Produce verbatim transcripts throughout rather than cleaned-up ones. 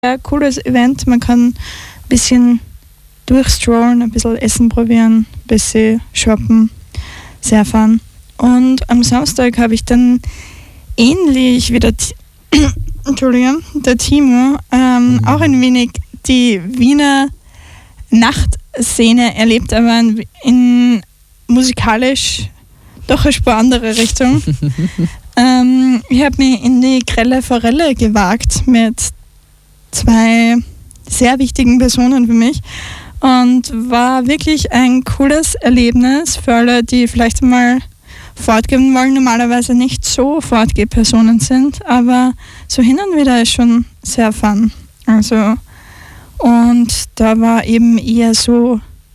sehr cooles Event. Man kann ein bisschen durchstrollen, ein bisschen Essen probieren, ein bisschen shoppen. Sehr fun. Und am Samstag habe ich dann ähnlich wie der, T- Entschuldigung, der Timo ähm, mhm. auch ein wenig die Wiener Nachtszene erlebt, aber in, in musikalisch doch eine spur andere Richtung. ähm, ich habe mich in die Grelle Forelle gewagt mit zwei sehr wichtigen Personen für mich und war wirklich ein cooles Erlebnis für alle, die vielleicht mal fortgehen wollen, normalerweise nicht so Fortgeh-Personen sind, aber so hin und wieder ist schon sehr fun. Also, und da war eben eher so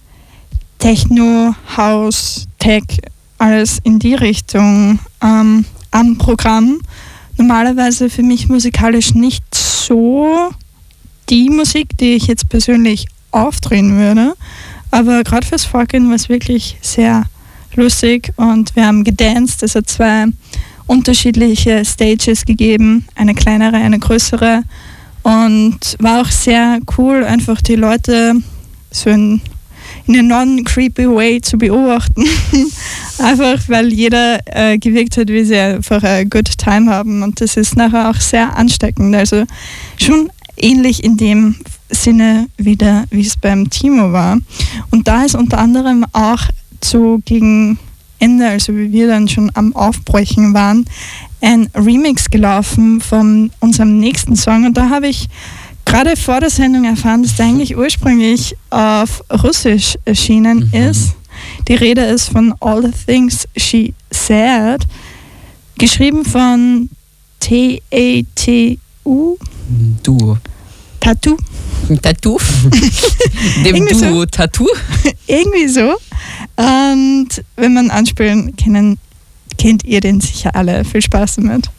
Techno, House, Tech, alles in die Richtung ähm, am Programm. Normalerweise für mich musikalisch nicht so die Musik, die ich jetzt persönlich aufdrehen würde, aber gerade fürs Fortgehen war es wirklich sehr lustig und wir haben gedanced. Es hat zwei unterschiedliche Stages gegeben, eine kleinere, eine größere, und war auch sehr cool, einfach die Leute so in, in a non-creepy way zu beobachten. Einfach weil jeder äh, gewirkt hat, wie sie einfach eine good time haben, und das ist nachher auch sehr ansteckend. Also schon ähnlich in dem Sinne wieder, wie es beim Timo war. Und da ist unter anderem auch so gegen Ende, also wie wir dann schon am Aufbrechen waren, ein Remix gelaufen von unserem nächsten Song. Und da habe ich gerade vor der Sendung erfahren, dass der eigentlich ursprünglich auf Russisch erschienen mhm. ist. Die Rede ist von All the Things She Said, geschrieben von T A T U. Duo. Tattoo. Tattoo? Dem Duo so. Tattoo? Irgendwie so. Und wenn man anspielen, kennen, kennt ihr den sicher alle. Viel Spaß damit.